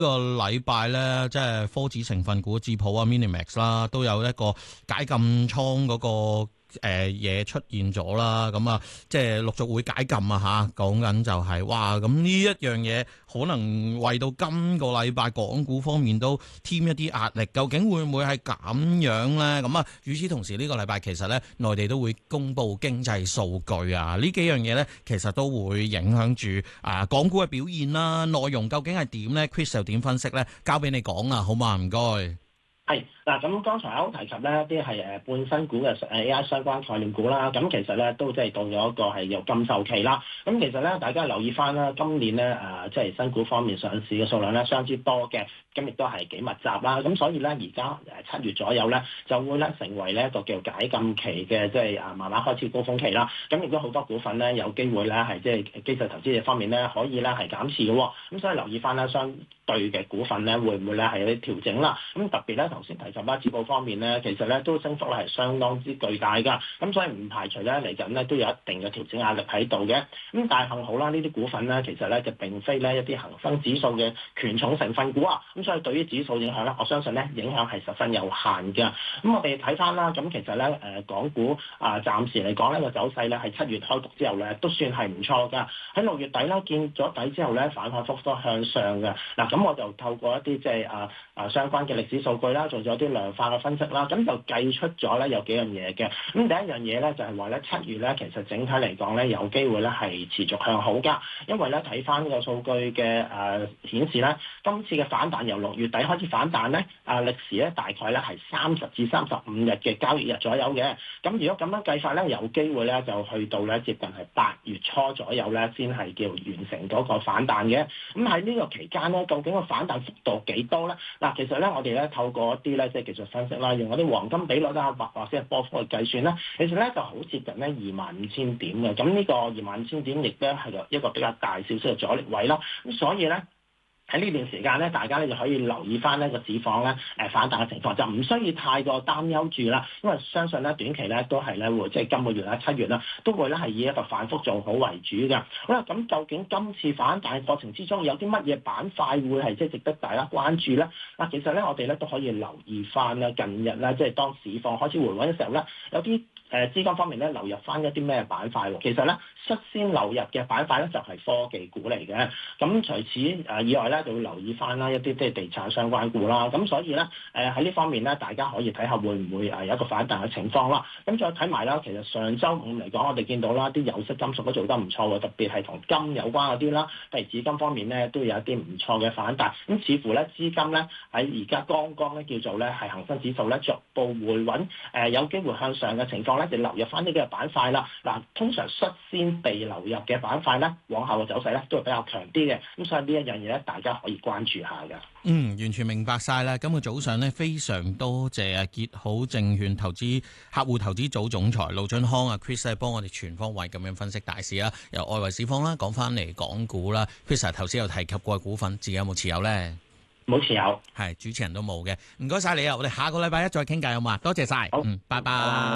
個禮拜咧，即係科指成分股智普啊、Minimax 啦，都有一個解禁倉嗰個嘢出現咗啦。咁啊，即係陸續會解禁啊嚇。講緊就係哇，咁呢一樣嘢可能為到今個禮拜港股方面都添一啲壓力。究竟會唔會係咁樣咧？咁啊，與此同時呢個禮拜其實咧，內地都會公布經濟數據啊，呢幾樣嘢咧，其實都會影響住港股嘅表現啦。內容究竟係點咧 ？Chris 又點分析咧？交俾你講啊，好嘛？唔該。 係嗱，咁剛才我提及咧一啲係半新股嘅AI 相關概念股啦，咁其實咧都即係到咗一個係有禁售期啦。咁其實咧大家留意翻啦，今年咧即係新股方面上市嘅數量咧相當之多嘅，咁亦都係幾密集啦。咁所以咧而家7月左右咧就會咧成為咧一個叫解禁期嘅，即係慢慢開始高峰期啦。咁亦都好多股份咧有機會咧係即係機構投資者方面咧可以咧係減持嘅喎。咁所以留意翻啦，相對嘅股份咧會唔會咧係有啲調整啦？咁特別咧頭先提及啦，指數方面咧，其實咧都升幅咧係相當之巨大㗎。咁所以唔排除咧嚟緊咧都有一定嘅調整壓力喺度嘅。咁但係幸好啦，呢啲股份咧其實咧就並非咧一啲恒生指數嘅權重成分股啊。咁所以對於指數影響咧，我相信咧影響係十分有限㗎。咁我哋睇翻啦，咁其實咧港股暫時嚟講呢個走勢咧係7月開局之後咧都算係唔錯㗎。喺6月底啦見咗底之後咧反反覆覆向上嘅。嗱咁我就透過一啲即係相關嘅歷史數據啦，做咗啲量化嘅分析啦，咁就計出咗咧有幾樣嘢嘅。咁第一樣嘢咧就係話咧7月咧其實整體嚟講咧有機會咧係持續向好㗎，因為咧睇翻個數據嘅顯示咧，今次嘅反彈由6月底開始反彈咧，歷時咧大概咧係30至35日嘅交易日左右嘅。咁如果咁樣計法咧，有機會咧就去到咧接近係8月初左右咧先係叫完成嗰個反彈嘅。咁喺呢個期間咧，究竟個反彈幅度幾多咧？嗱，其實咧我哋咧透過一啲咧即係技術分析啦，用嗰啲黃金比率啦或者係波幅去計算咧，其實咧就好接近咧25,000點嘅。咁呢個25,000點亦都係一個比較大少少嘅阻力位啦。咁所以咧，喺呢段時間咧，大家咧就可以留意翻呢個市況咧反彈嘅情況，就唔需要太過擔憂住啦。因為相信咧短期咧都係咧會即係今個月啦7月啦，都會咧係以一個反覆做好為主嘅。好啦，咁究竟今次反彈嘅過程之中有啲乜嘢板塊會係即係值得大家關注咧？嗱，其實咧我哋咧都可以留意翻啦，近日咧即係當市況開始回穩嘅時候咧，有啲資金方面咧流入翻一啲咩板塊喎？其實咧率先流入嘅板塊咧就係科技股嚟嘅。咁除此以外咧，就會留意翻啦一啲即係地產相關股啦。咁所以咧喺呢方面咧，大家可以睇下會唔會有一個反彈嘅情況啦。咁再睇埋啦，其實上週五嚟講，我哋見到啦啲有色金屬都做得唔錯喎，特別係同金有關嗰啲啦，例如紫金方面咧都有一啲唔錯嘅反彈。咁似乎咧資金咧喺而家剛剛咧叫做咧係恒生指數咧逐步回穩，有機會向上嘅情況咧，就流入翻呢幾個板塊啦。嗱，通常率先被流入嘅板塊咧，往後嘅走勢咧都係比較強啲嘅。咁所以呢一樣嘢咧，大家可以關注下㗎。 完全明白晒啦。今個早上咧，非常多謝傑好證券客戶投資組總裁盧駿匡Chris 幫我哋全方位咁樣分析大市啦，由外圍市況啦講翻嚟港股啦。Chris 頭先有提及過嘅股份，自己有冇持有呢？ 冇持有， 係主持人都冇嘅。唔該晒你啊！我哋下個禮拜一再傾偈好嘛？多謝晒。 好， 拜拜。